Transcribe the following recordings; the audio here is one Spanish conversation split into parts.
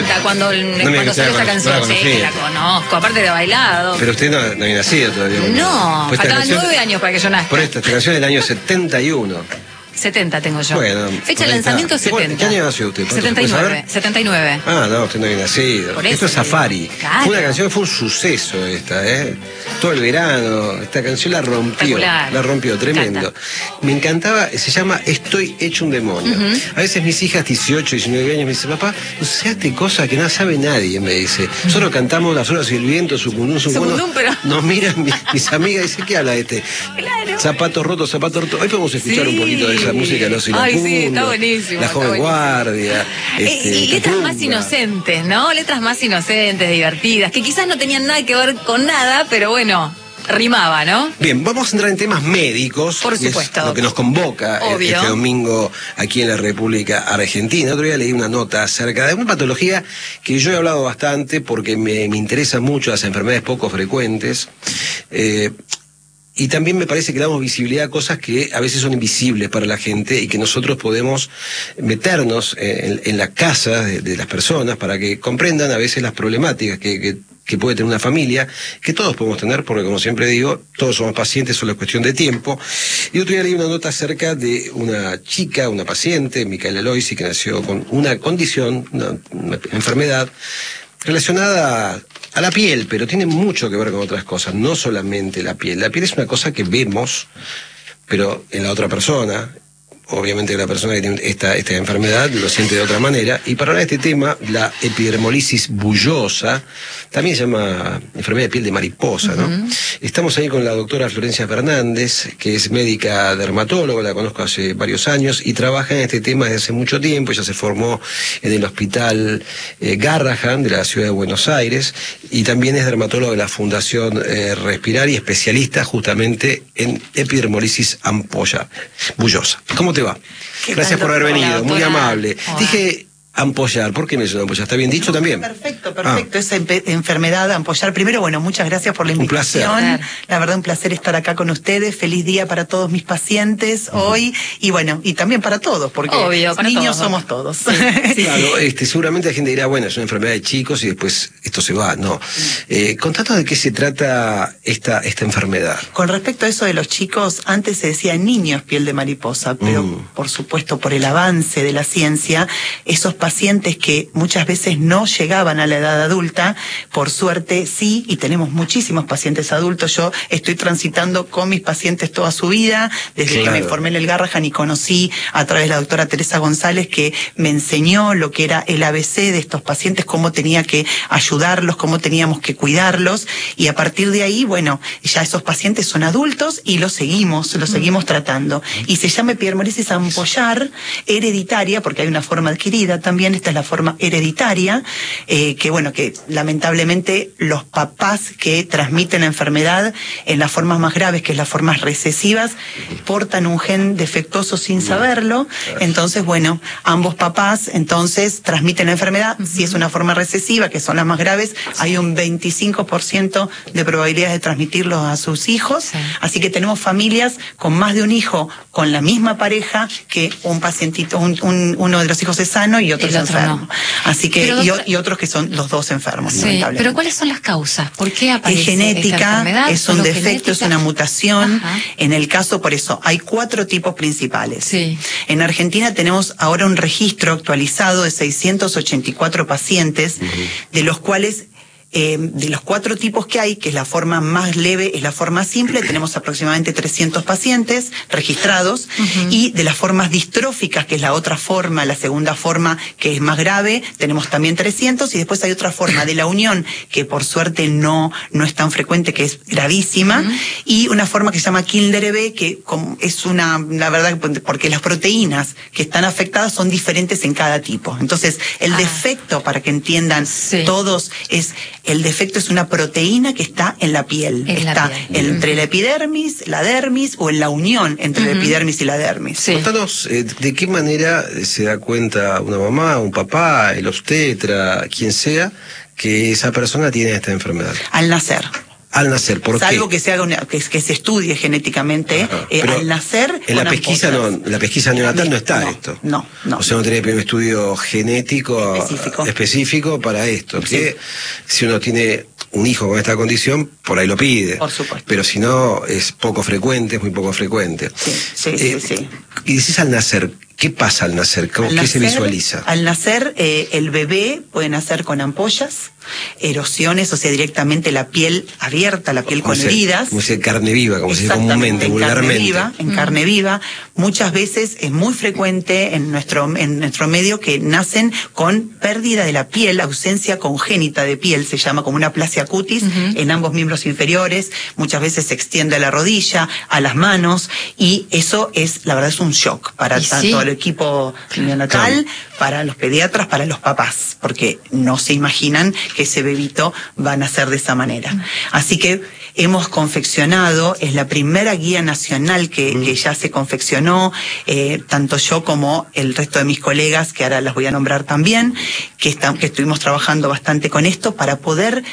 encanta cuando salió esa canción. Sí, que la conozco, aparte de bailado. Pero usted no había nacido todavía. No, pues faltaban 9 años para que yo nazca. Por esta canción del año 71. 70 tengo yo. Bueno, fecha de lanzamiento 70. ¿Qué año nació usted? 79. Ah, no, usted no había nacido. Esto es Safari. Claro. Fue una canción, fue un suceso esta, todo el verano. Esta canción la rompió. La rompió, tremendo. Me encantaba, se llama Estoy hecho un demonio. A veces mis hijas, 18, 19 años, me dicen, papá, no seaste cosas que no sabe nadie, me dice. Solo cantamos Las horas y el viento, Sucundún, pero... Nos miran mis amigas y dicen, ¿qué habla este? Claro. Zapatos rotos, zapatos rotos. Hoy podemos escuchar un poquito de esa música, Los Iracundos, sí, está buenísimo. La Joven Guardia. Y letras más inocentes, ¿no? Letras más inocentes, divertidas, que quizás no tenían nada que ver con nada, pero bueno, rimaba, ¿no? Bien, vamos a entrar en temas médicos. Por supuesto. Es lo que nos convoca este domingo aquí en la República Argentina. Otro día leí una nota acerca de una patología que yo he hablado bastante porque me interesa mucho, las enfermedades poco frecuentes. Y también me parece que damos visibilidad a cosas que a veces son invisibles para la gente y que nosotros podemos meternos en la casa de las personas para que comprendan a veces las problemáticas que puede tener una familia, que todos podemos tener, porque como siempre digo, todos somos pacientes, solo es cuestión de tiempo. Y otro día leí una nota acerca de una chica, una paciente, Micaela Loisi, que nació con una condición, una enfermedad relacionada a la piel, pero tiene mucho que ver con otras cosas, no solamente la piel. La piel es una cosa que vemos, pero en la otra persona, obviamente la persona que tiene esta enfermedad lo siente de otra manera. Y para hablar de este tema, la epidermolisis bullosa, también se llama enfermedad de piel de mariposa, ¿no? Estamos ahí con la doctora Florencia Fernández, que es médica dermatóloga, la conozco hace varios años, y trabaja en este tema desde hace mucho tiempo. Ella se formó en el hospital Garrahan de la ciudad de Buenos Aires, y también es dermatóloga de la Fundación Respirar y especialista justamente en epidermolisis bullosa. ¿Cómo te va? Gracias por haber venido, muy amable. Dije ampollar, ¿por qué me suena ampollar? ¿Está bien dicho también? Perfecto. Esa enfermedad, ampollar. Primero, bueno, muchas gracias por la invitación. Un placer. La verdad, un placer estar acá con ustedes. Feliz día para todos mis pacientes hoy. Y bueno, y también para todos, porque niños somos todos. Sí. Claro, seguramente la gente dirá, bueno, es una enfermedad de chicos y después esto se va. No. Contanos de qué se trata esta enfermedad. Con respecto a eso de los chicos, antes se decía niños piel de mariposa, pero por supuesto por el avance de la ciencia, esos pacientes que muchas veces no llegaban a la edad adulta, por suerte sí, y tenemos muchísimos pacientes adultos. Yo estoy transitando con mis pacientes toda su vida, desde que me formé en el Garrahan y conocí a través de la doctora Teresa González, que me enseñó lo que era el ABC de estos pacientes, cómo tenía que ayudarlos, cómo teníamos que cuidarlos, y a partir de ahí, bueno, ya esos pacientes son adultos y los seguimos tratando. Y se llama epidermolisis ampollar hereditaria, porque hay una forma adquirida también, esta es la forma hereditaria, que lamentablemente los papás que transmiten la enfermedad en las formas más graves, que es las formas recesivas, portan un gen defectuoso sin saberlo. Entonces, bueno, ambos papás entonces transmiten la enfermedad. Si es una forma recesiva, que son las más graves, hay un 25% de probabilidades de transmitirlo a sus hijos. Así que tenemos familias con más de un hijo con la misma pareja, que un pacientito, uno de los hijos es sano y otro es enfermo. No. Así que, y otros que son los dos enfermos, lamentablemente. Pero ¿cuáles son las causas? ¿Por qué aparece es genética, esta enfermedad? Es un defecto, genética. Es una mutación. En el caso, por eso, hay 4 tipos principales. En Argentina tenemos ahora un registro actualizado de 684 pacientes, de los cuales de los 4 tipos que hay, que es la forma más leve, es la forma simple, tenemos aproximadamente 300 pacientes registrados, y de las formas distróficas, que es la otra forma, la segunda forma, que es más grave, tenemos también 300, y después hay otra forma de la unión, que por suerte no es tan frecuente, que es gravísima, y una forma que se llama Kinder-B, que es la verdad, porque las proteínas que están afectadas son diferentes en cada tipo. Entonces, el defecto, para que entiendan todos, el defecto es una proteína que está en la piel. Está entre la epidermis, la dermis, o en la unión entre la epidermis y la dermis. Contanos, ¿de qué manera se da cuenta una mamá, un papá, el obstetra, quien sea, que esa persona tiene esta enfermedad? Al nacer. Al nacer, ¿por qué? Salvo que se haga que se estudie genéticamente, al nacer. En la pesquisa neonatal no está esto. No. O sea, no tiene un estudio genético específico para esto. Porque si uno tiene un hijo con esta condición, por ahí lo pide. Por supuesto. Pero si no, es poco frecuente, es muy poco frecuente. Sí. Y decís al nacer, ¿qué pasa al nacer? ¿Qué se visualiza? Al nacer, el bebé puede nacer con ampollas, erosiones, o sea, directamente la piel abierta, la piel con heridas. Como si carne viva, como se dice comúnmente, vulgarmente. En carne viva. Muchas veces es muy frecuente en nuestro medio que nacen con pérdida de la piel, ausencia congénita de piel, se llama como una aplasia cutis en ambos miembros inferiores. Muchas veces se extiende a la rodilla, a las manos, y eso la verdad es un shock para tanto el equipo neonatal, para los pediatras, para los papás, porque no se imaginan que ese bebito va a nacer de esa manera. Así que hemos confeccionado, es la primera guía nacional que ya se confeccionó, tanto yo como el resto de mis colegas, que ahora las voy a nombrar también, que estuvimos trabajando bastante con esto para poder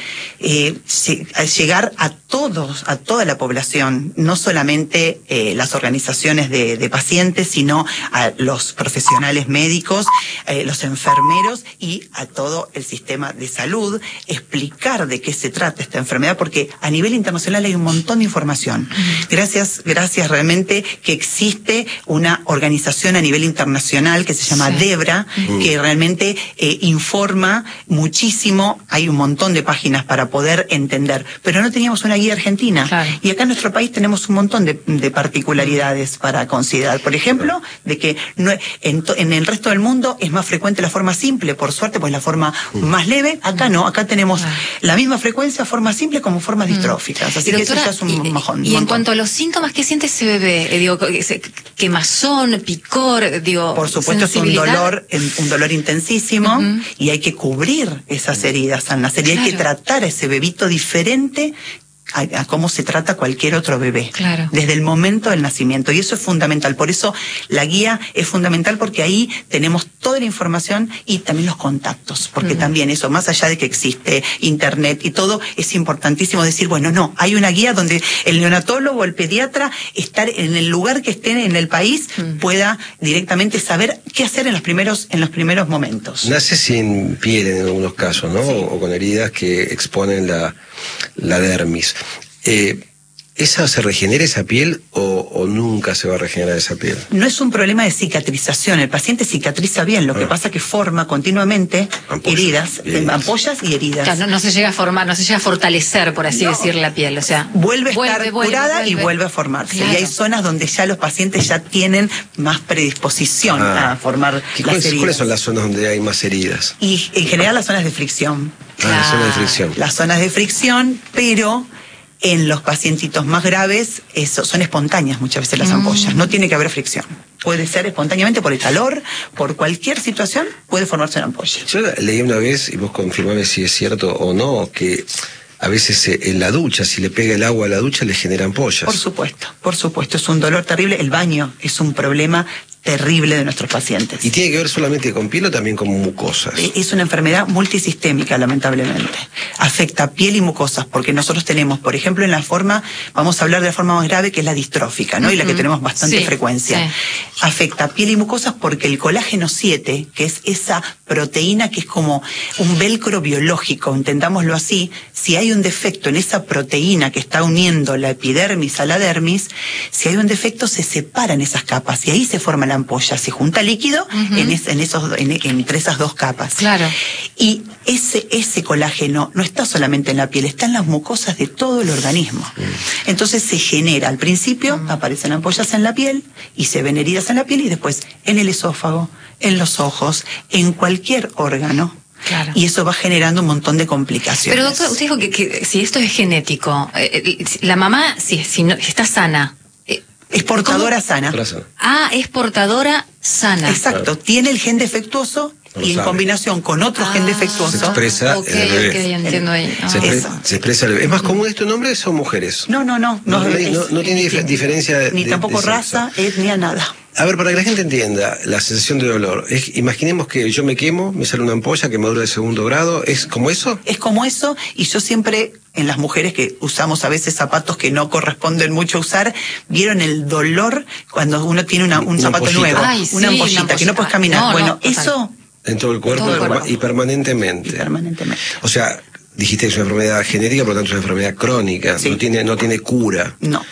llegar a toda la población, no solamente las organizaciones de pacientes, sino a los profesionales médicos, los enfermeros y a todo el sistema de salud, explicar de qué se trata esta enfermedad, porque a nivel internacional hay un montón de información. Gracias realmente que existe una organización a nivel internacional que se llama DEBRA, que realmente informa muchísimo, hay un montón de páginas para poder entender, pero no teníamos una guía argentina. Claro. Y acá en nuestro país tenemos un montón de particularidades para considerar. Por ejemplo, de que en el resto del mundo es más frecuente la forma simple, por suerte, pues la forma más leve. Acá no, acá tenemos la misma frecuencia, formas simples como formas distróficas. Así que doctora, eso ya es un mojón. Y en cuanto a los síntomas, ¿qué siente ese bebé? Quemazón, picor, por supuesto es un dolor intensísimo, y hay que cubrir esas heridas al nacer, y hay que tratar a ese bebito diferente a cómo se trata cualquier otro bebé, desde el momento del nacimiento, y eso es fundamental. Por eso la guía es fundamental, porque ahí tenemos toda la información y también los contactos, porque también eso, más allá de que existe internet y todo, es importantísimo decir, bueno, no, hay una guía donde el neonatólogo, el pediatra, estar en el lugar que esté en el país, pueda directamente saber qué hacer en los primeros momentos. Nace sin piel en algunos casos, ¿no? O con heridas que exponen la dermis. ¿Esa se regenera esa piel o nunca se va a regenerar esa piel? No es un problema de cicatrización, el paciente cicatriza bien, lo que pasa es que forma continuamente heridas, ampollas y heridas. Claro, no se llega a formar, no se llega a fortalecer, por así decir, la piel, o sea, vuelve a estar curada y vuelve a formarse. Y hay zonas donde ya los pacientes ya tienen más predisposición a formar las heridas. ¿Cuáles son las zonas donde hay más heridas? Y en general las zonas de fricción. Las zonas de fricción. Las zonas de fricción, pero en los pacientitos más graves son espontáneas muchas veces las ampollas, no tiene que haber fricción. Puede ser espontáneamente por el calor, por cualquier situación puede formarse una ampolla. Yo leí una vez, y vos confirmame si es cierto o no, que a veces en la ducha, si le pega el agua a la ducha, le genera ampollas. Por supuesto, es un dolor terrible. El baño es un problema terrible de nuestros pacientes. ¿Y tiene que ver solamente con piel o también con mucosas? Es una enfermedad multisistémica, lamentablemente. Afecta piel y mucosas, porque nosotros tenemos, por ejemplo, vamos a hablar de la forma más grave, que es la distrófica, ¿no? Y la que tenemos bastante frecuencia. Afecta piel y mucosas porque el colágeno 7, que es esa proteína que es como un velcro biológico, entendámoslo así, si hay un defecto en esa proteína que está uniendo la epidermis a la dermis, si hay un defecto se separan esas capas y ahí se forma la ampolla, se junta líquido entre esas dos capas. Claro. Y ese colágeno no está solamente en la piel, está en las mucosas de todo el organismo. Entonces se genera, al principio aparecen ampollas en la piel y se ven heridas en la piel, y después en el esófago, en los ojos, en cualquier órgano. Claro. Y eso va generando un montón de complicaciones. Pero doctor, usted dijo que si esto es genético, la mamá, si está sana. Es portadora sana. Es portadora sana. Exacto, tiene el gen defectuoso y en combinación con otro gen defectuoso se expresa el bebé. Entiendo ahí. Se expresa el bebé. ¿Es más común este nombre o mujeres? No. No tiene diferencia ni tampoco de raza, etnia, nada. A ver, para que la gente entienda la sensación de dolor, imaginemos que yo me quemo, me sale una ampolla, quemadura de 2.º grado, ¿es como eso? Es como eso, y yo siempre, en las mujeres que usamos a veces zapatos que no corresponden mucho a usar, ¿vieron el dolor cuando uno tiene un zapato ampollita nuevo? Ay, una sí, ampollita que no puedes caminar. No, bueno, no, eso... En todo el cuerpo, y permanentemente. Y permanentemente. O sea, dijiste que es una enfermedad genética, por lo tanto es una enfermedad crónica, Sí. no tiene cura. No.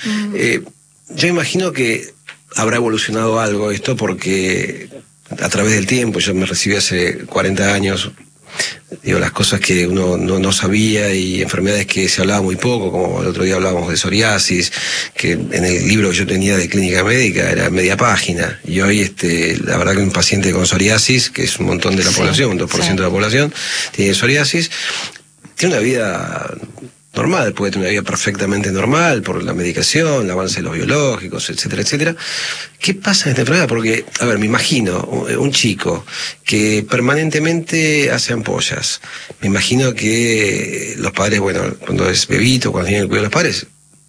Yo imagino que habrá evolucionado algo esto porque a través del tiempo, yo me recibí hace 40 años, digo, las cosas que uno no sabía y enfermedades que se hablaba muy poco, como el otro día hablábamos de psoriasis, que en el libro que yo tenía de clínica médica era media página, y hoy la verdad que un paciente con psoriasis, que es un montón de la población, un 2% de la población, tiene psoriasis, tiene una vida normal, puede tener una vida perfectamente normal por la medicación, el avance de los biológicos, etcétera, etcétera. ¿Qué pasa en esta enfermedad? Porque, a ver, me imagino un chico que permanentemente hace ampollas. Me imagino que los padres, bueno, cuando es bebito, cuando tienen el cuidado de los padres,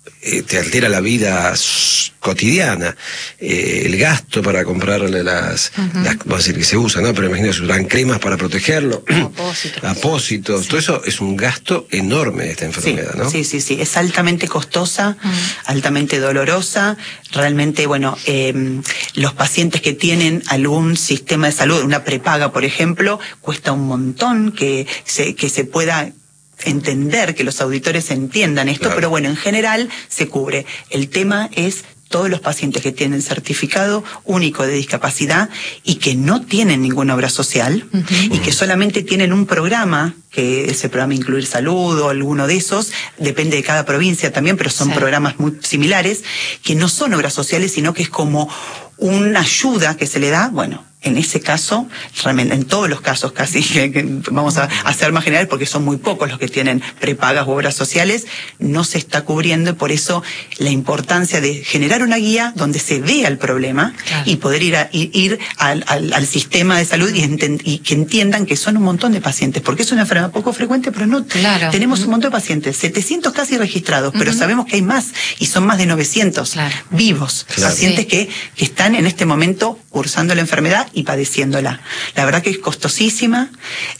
te altera la vida cotidiana, el gasto para comprarle las vamos a decir que se usa, ¿no? Pero imagino que se usan cremas para protegerlo, apósitos, todo eso es un gasto enorme de esta enfermedad, ¿no? Sí, es altamente costosa, altamente dolorosa, realmente, bueno, los pacientes que tienen algún sistema de salud, una prepaga, por ejemplo, cuesta un montón que se pueda entender, que los auditores entiendan esto, claro. Pero bueno, en general se cubre. El tema es todos los pacientes que tienen certificado único de discapacidad y que no tienen ninguna obra social y que solamente tienen un programa, que ese programa Incluir Salud o alguno de esos, depende de cada provincia también, pero son programas muy similares, que no son obras sociales, sino que es como una ayuda que se le da, bueno, en ese caso, realmente, en todos los casos casi, que vamos a hacer más general porque son muy pocos los que tienen prepagas u obras sociales, no se está cubriendo, y por eso la importancia de generar una guía donde se vea el problema, claro. Y poder ir al sistema de salud y que entiendan que son un montón de pacientes, porque es una enfermedad poco frecuente, pero no, claro. Tenemos un montón de pacientes, 700 casi registrados, pero sabemos que hay más, y son más de 900 vivos, pacientes que están en este momento cursando la enfermedad y padeciéndola. La verdad que es costosísima.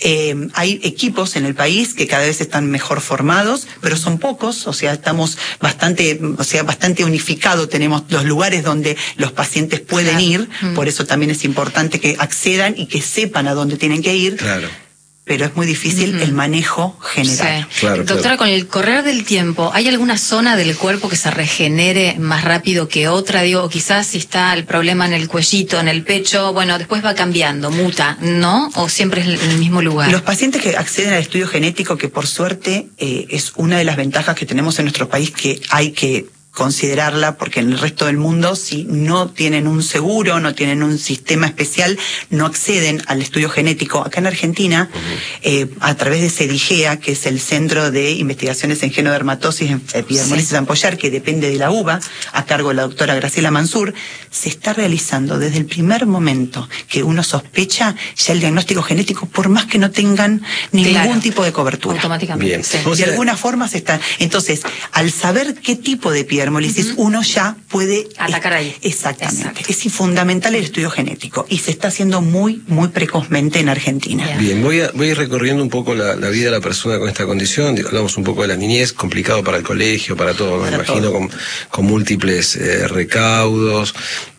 Hay equipos en el país que cada vez están mejor formados, pero son pocos, o sea, estamos bastante unificados, tenemos los lugares donde los pacientes pueden ir, por eso también es importante que accedan y que sepan a dónde tienen que ir. Claro. Pero es muy difícil el manejo general. Sí. Claro, doctora, con el correr del tiempo, ¿hay alguna zona del cuerpo que se regenere más rápido que otra? Digo, quizás si está el problema en el cuellito, en el pecho, bueno, después va cambiando, muta, ¿no? ¿O siempre es el mismo lugar? Los pacientes que acceden al estudio genético, que por suerte es una de las ventajas que tenemos en nuestro país, que hay que considerarla, porque en el resto del mundo, si no tienen un seguro, no tienen un sistema especial, no acceden al estudio genético. Acá en Argentina, a través de CEDIGEA, que es el Centro de Investigaciones en Genodermatosis, Epidermolisis Ampollar, que depende de la UBA, a cargo de la doctora Graciela Mansur, se está realizando desde el primer momento que uno sospecha ya el diagnóstico genético, por más que no tengan ningún tipo de cobertura. Automáticamente. De alguna forma se está. Entonces, al saber qué tipo de epidermolisis, uno ya puede atacar ahí. Exactamente. Es fundamental el estudio genético y se está haciendo muy, muy precozmente en Argentina. Bien, voy a ir recorriendo un poco la vida de la persona con esta condición. Hablamos un poco de la niñez, complicado para el colegio, para todo, me imagino, con múltiples recaudos.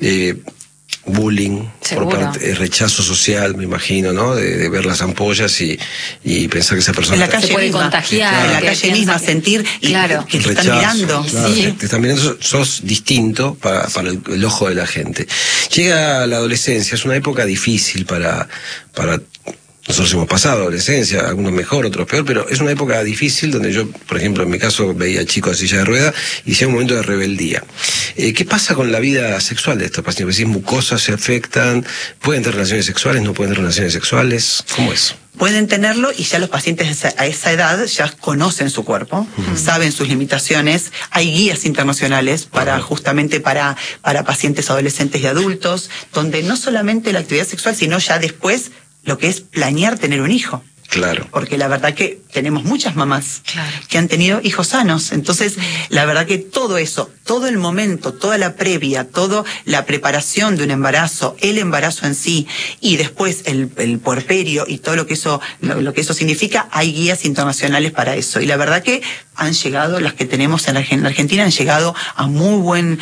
Bullying, por parte, rechazo social, me imagino, ¿no? De ver las ampollas y pensar que esa persona en la calle se puede contagiar, en la calle misma sentir que te están mirando. Claro, te están mirando, sos distinto para el ojo de la gente. Llega la adolescencia, es una época difícil para nosotros hemos pasado adolescencia, algunos mejor, otros peor, pero es una época difícil donde yo, por ejemplo, en mi caso veía chicos en silla de ruedas y llega un momento de rebeldía. ¿Qué pasa con la vida sexual de estos pacientes? Si mucosas se afectan, ¿pueden tener relaciones sexuales? ¿No pueden tener relaciones sexuales? ¿Cómo es? Pueden tenerlo, y ya los pacientes a esa edad ya conocen su cuerpo, saben sus limitaciones. Hay guías internacionales justamente para pacientes adolescentes y adultos, donde no solamente la actividad sexual, sino ya después lo que es planear tener un hijo. Claro. Porque la verdad que tenemos muchas mamás que han tenido hijos sanos. Entonces, la verdad que todo eso, todo el momento, toda la previa, toda la preparación de un embarazo, el embarazo en sí, y después el puerperio y todo lo que eso significa, hay guías internacionales para eso. Y la verdad que han llegado, las que tenemos en Argentina, han llegado a muy buen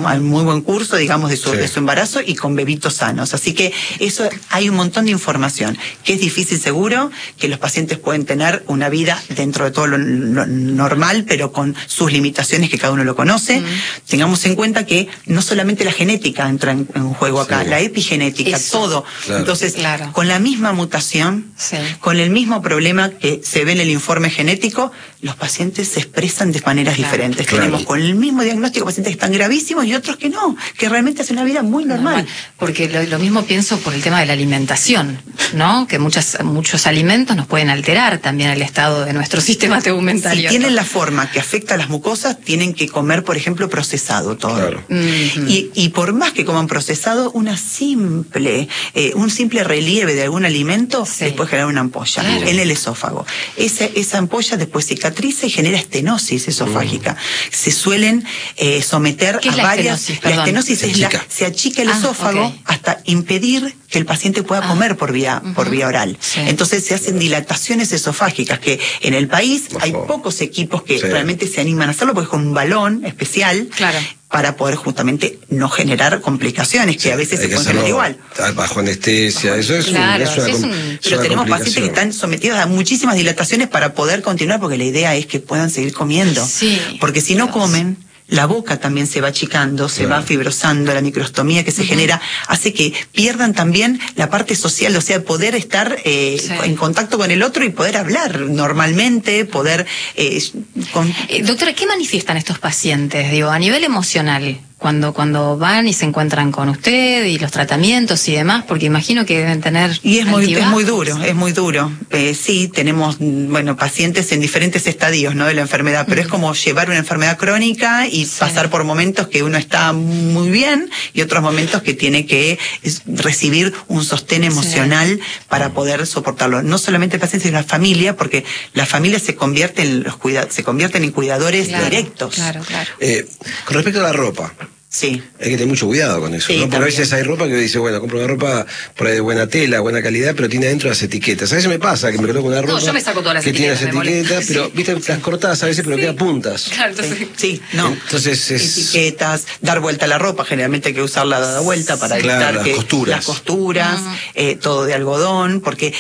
curso, digamos, de su embarazo y con bebitos sanos. Así que eso, hay un montón de información, que es difícil seguro, que los pacientes pueden tener una vida dentro de todo lo normal, pero con sus limitaciones que cada uno lo conoce. Tengamos en cuenta que no solamente la genética entra en juego acá, la epigenética, todo. Claro. Entonces, con la misma mutación, con el mismo problema que se ve en el informe genético, los pacientes se expresan de maneras diferentes. Tenemos con el mismo diagnóstico pacientes que están gravísimos y otros que no, que realmente hacen una vida muy normal. Porque lo mismo pienso por el tema de la alimentación, ¿no? Que muchos alimentos nos pueden alterar también el estado de nuestro sistema tegumentario. Si tienen la forma que afecta a las mucosas, tienen que comer, por ejemplo, procesado todo. Claro. Y por más que coman procesado, un simple relieve de algún alimento les puede generar una ampolla en el esófago. Esa ampolla después cicatriza y genera estenosis esofágica. Se suelen someter a varias... La estenosis se achica el esófago hasta impedir que el paciente pueda comer por vía oral. Entonces se hacen dilataciones esofágicas, que en el país hay pocos equipos que realmente se animan a hacerlo, porque es con un balón especial para poder justamente no generar complicaciones, que a veces se pueden generar igual. Bajo anestesia, eso es pero tenemos pacientes que están sometidos a muchísimas dilataciones para poder continuar, porque la idea es que puedan seguir comiendo. Porque si no comen, la boca también se va achicando, se va fibrosando, la microstomía que se genera hace que pierdan también la parte social, o sea, poder estar en contacto con el otro y poder hablar normalmente, poder... Doctora, ¿qué manifiestan estos pacientes, digo, a nivel emocional? Cuando van y se encuentran con usted y los tratamientos y demás, porque imagino que deben tener... Y es muy duro. Sí, tenemos, pacientes en diferentes estadios, ¿no?, de la enfermedad, pero es como llevar una enfermedad crónica y pasar por momentos que uno está muy bien y otros momentos que tiene que recibir un sostén emocional para poder soportarlo. No solamente el paciente, sino la familia, porque la familia se convierte en cuidadores directos. Con respecto a la ropa, hay que tener mucho cuidado con eso, ¿no? Porque a veces hay ropa que dice, compro una ropa por ahí de buena tela, buena calidad, pero tiene adentro las etiquetas. A veces me pasa que me coloco una ropa yo me saco todas las que tiene las etiquetas, pero viste, las cortadas a veces, pero queda puntas. Claro, entonces... Entonces etiquetas, dar vuelta a la ropa, generalmente hay que usarla dada vuelta para evitar las que costuras. Las costuras, todo de algodón, porque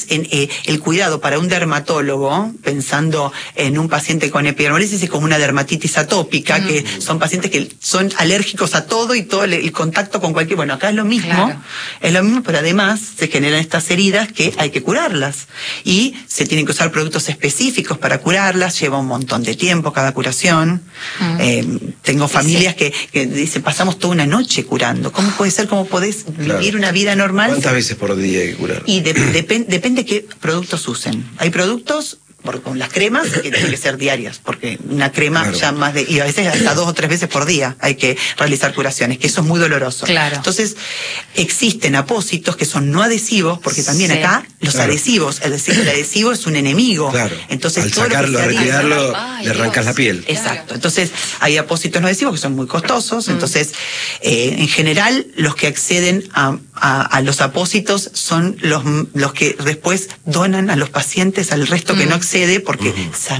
el cuidado para un dermatólogo, pensando en un paciente con epidermolisis, es como una dermatitis atópica, que son pacientes que son alérgicos a todo y todo el contacto con cualquier... Bueno, acá es lo mismo, pero además se generan estas heridas que hay que curarlas. Y se tienen que usar productos específicos para curarlas, lleva un montón de tiempo cada curación. Tengo familias que dicen, pasamos toda una noche curando. ¿Cómo puede ser? ¿Cómo podés vivir una vida normal? ¿Cuántas veces por día hay que curar? Y depende qué productos usen. Hay productos... con las cremas que tienen que ser diarias, porque una crema y a veces hasta 2 o 3 veces por día hay que realizar curaciones, que eso es muy doloroso. Entonces, existen apósitos que son no adhesivos, porque también acá los adhesivos, es decir, el adhesivo es un enemigo. Entonces, al sacarlo, a retirarlo, le arrancas la piel. Exacto. Entonces, hay apósitos no adhesivos que son muy costosos. Entonces, en general, los que acceden a los apósitos son los que después donan a los pacientes, al resto que no accede, porque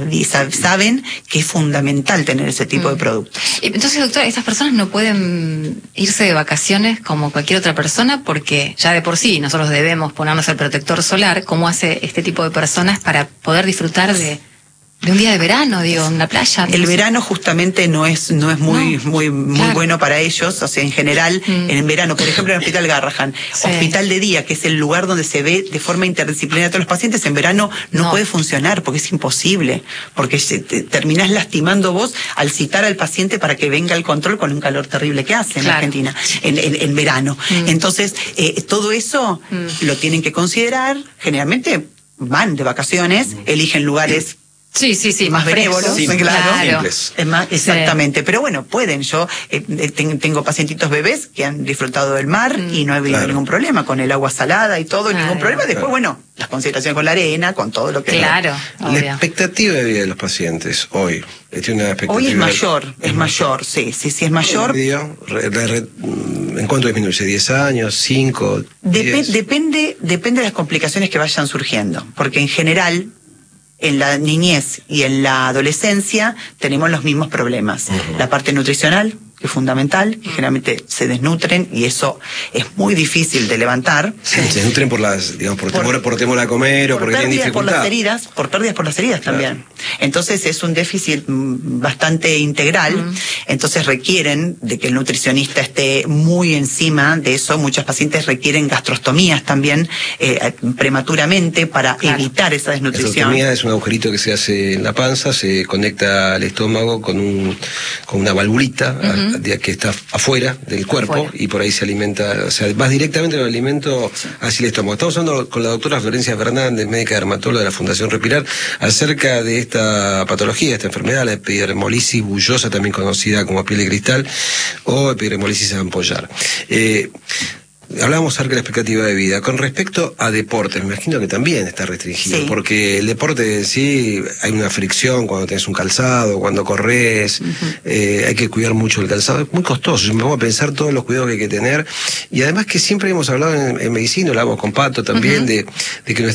saben que es fundamental tener ese tipo de productos. Entonces, doctora, estas personas no pueden irse de vacaciones como cualquier otra persona, porque ya de por sí nosotros debemos ponernos el protector solar. ¿Cómo hace este tipo de personas para poder disfrutar de un día de verano, digo, en la playa? El verano justamente no es muy bueno para ellos, o sea, en general, en verano, por ejemplo, en el Hospital Garrahan, hospital de día, que es el lugar donde se ve de forma interdisciplinaria a todos los pacientes, en verano no puede funcionar, porque es imposible, porque terminás lastimando vos al citar al paciente para que venga al control con un calor terrible que hace en Argentina, en verano. Entonces, todo eso lo tienen que considerar. Generalmente van de vacaciones, eligen lugares Sí, más benévolos, claro. Es más, exactamente. Pero bueno, pueden. Yo tengo pacientitos bebés que han disfrutado del mar y no ha habido ningún problema con el agua salada y todo, ningún problema. Después, bueno, las concentraciones con la arena, con todo lo que... Claro, la expectativa de vida de los pacientes hoy. Tiene una expectativa... Hoy es mayor, sí, es mayor. ¿En cuánto disminuye? ¿10 años? ¿5? Depende de las complicaciones que vayan surgiendo, porque en general en la niñez y en la adolescencia tenemos los mismos problemas. La parte nutricional, que es fundamental, que generalmente se desnutren y eso es muy difícil de levantar. Se desnutren por las, digamos, por temor a comer o porque tienen dificultad. Por pérdidas por las heridas también. Entonces es un déficit bastante integral, entonces requieren de que el nutricionista esté muy encima de eso. Muchos pacientes requieren gastrostomías también prematuramente para evitar esa desnutrición. La gastrostomía es un agujerito que se hace en la panza, se conecta al estómago con una valvulita que está afuera del cuerpo y por ahí se alimenta, o sea, vas directamente al alimento hacia el estómago. Estamos hablando con la doctora Florencia Fernández, médica dermatóloga de la Fundación Respirar, acerca de esta patología, esta enfermedad, la epidermolisis bullosa, también conocida como piel de cristal o epidermolisis ampollar. Hablábamos acerca de la expectativa de vida. Con respecto a deportes, me imagino que también está restringido, porque el deporte en sí hay una fricción cuando tenés un calzado, cuando corres, hay que cuidar mucho el calzado, es muy costoso. Yo me pongo a pensar todos los cuidados que hay que tener, y además que siempre hemos hablado en medicina, hablamos con Pato también, de que